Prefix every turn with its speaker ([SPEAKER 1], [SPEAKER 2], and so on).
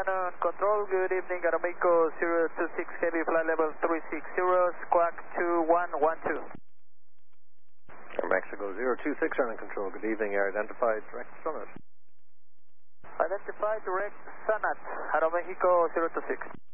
[SPEAKER 1] on control. Good evening, Aeromexico 026 Heavy, flight level 360, squawk 2112.
[SPEAKER 2] Aeromexico 026 on control. Good evening, identified direct Sonat.
[SPEAKER 1] Identified direct Sonat, Aeromexico 026.